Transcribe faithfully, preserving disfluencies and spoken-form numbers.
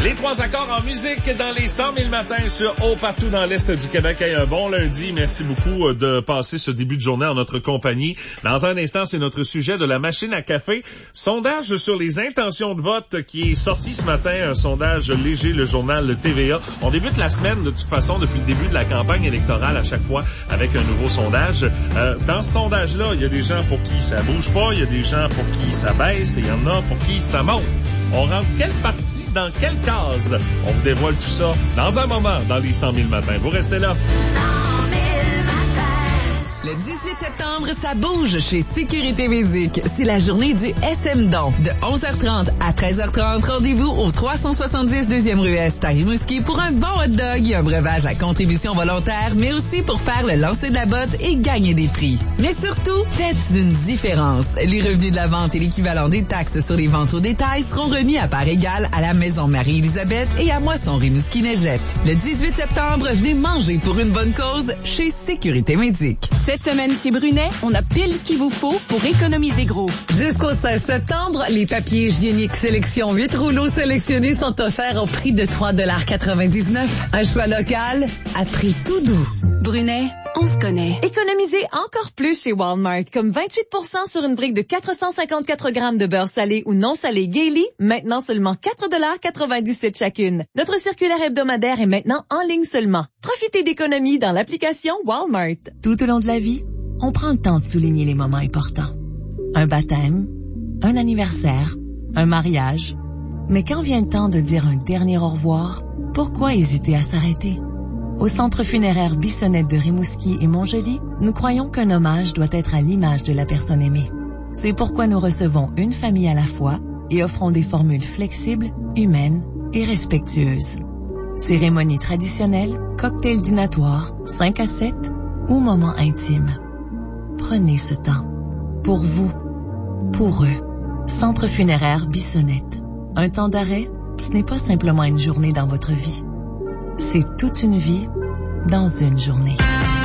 Les trois accords en musique dans les cent mille matins sur Haut partout dans l'Est du Québec. Hey, un bon lundi. Merci beaucoup de passer ce début de journée en notre compagnie. Dans un instant, c'est notre sujet de la machine à café. Sondage sur les intentions de vote qui est sorti ce matin. Un sondage léger, le journal T V A. On débute la semaine, de toute façon, depuis le début de la campagne électorale à chaque fois avec un nouveau sondage. Euh, dans ce sondage-là, il y a des gens pour qui ça bouge pas. Il y a des gens pour qui ça baisse et il y en a pour qui ça monte. On rentre quelle partie dans quelle case? On vous dévoile tout ça dans un moment dans les cent mille matins. Vous restez là. Le dix-huit septembre, ça bouge chez Sécurité Musique. C'est la journée du S M Don. De onze heures trente à treize heures trente, rendez-vous au trois cent soixante-dix deuxième rue Est à Rimouski pour un bon hot dog et un breuvage à contribution volontaire, mais aussi pour faire le lancer de la botte et gagner des prix. Mais surtout, faites une différence. Les revenus de la vente et l'équivalent des taxes sur les ventes au détail seront remis à part égale à la Maison Marie-Élisabeth et à Moisson Rimouski-Neigette. Le dix-huit septembre, venez manger pour une bonne cause chez Sécurité Musique. Cette semaine chez Brunet, on a pile ce qu'il vous faut pour économiser gros. Jusqu'au seize septembre, les papiers hygiéniques sélection huit rouleaux sélectionnés sont offerts au prix de trois dollars quatre-vingt-dix-neuf. Un choix local à prix tout doux. Brunet, on se connaît. Économisez encore plus chez Walmart, comme vingt-huit pour cent sur une brique de quatre cent cinquante-quatre grammes de beurre salé ou non salé Gailey, maintenant seulement quatre dollars quatre-vingt-dix-sept chacune. Notre circulaire hebdomadaire est maintenant en ligne seulement. Profitez d'économies dans l'application Walmart. Tout au long de la vie, on prend le temps de souligner les moments importants. Un baptême, un anniversaire, un mariage. Mais quand vient le temps de dire un dernier au revoir, pourquoi hésiter à s'arrêter? Au Centre funéraire Bissonnette de Rimouski et Montjoly, nous croyons qu'un hommage doit être à l'image de la personne aimée. C'est pourquoi nous recevons une famille à la fois et offrons des formules flexibles, humaines et respectueuses. Cérémonie traditionnelle, cocktail dînatoire, cinq à sept ou moment intime. Prenez ce temps. Pour vous. Pour eux. Centre funéraire Bissonnette. Un temps d'arrêt, ce n'est pas simplement une journée dans votre vie. C'est toute une vie dans une journée.